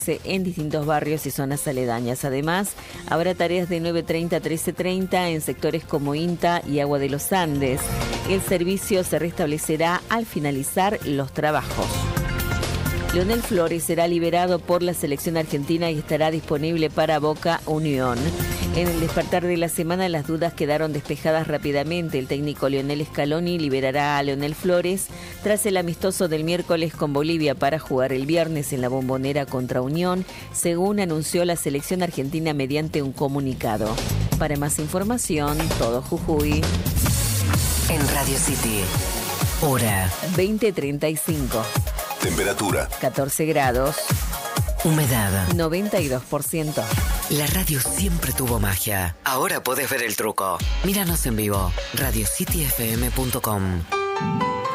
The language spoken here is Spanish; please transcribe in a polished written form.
en distintos barrios y zonas aledañas. Además, habrá tareas de 9:30 a 13:30 en sectores como INTA y Agua de los Andes. El servicio se restablecerá al finalizar los trabajos. Leonel Flores será liberado por la selección argentina y estará disponible para Boca Unión. En el despertar de la semana, las dudas quedaron despejadas rápidamente. El técnico Lionel Scaloni liberará a Leonel Flores tras el amistoso del miércoles con Bolivia para jugar el viernes en la Bombonera contra Unión, según anunció la selección argentina mediante un comunicado. Para más información, todo Jujuy. En Radio City, hora 20:35. Temperatura 14 grados. Humedad 92%. La radio siempre tuvo magia. Ahora podés ver el truco. Míranos en vivo. radiocityfm.com.